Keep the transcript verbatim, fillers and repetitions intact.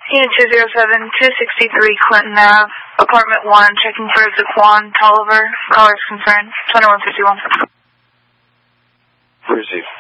Unit two zero seven, two sixty-three Clinton Avenue, Apartment one, checking for Zaquan Tolliver. Caller's concerned, twenty-one fifty-one. Receive.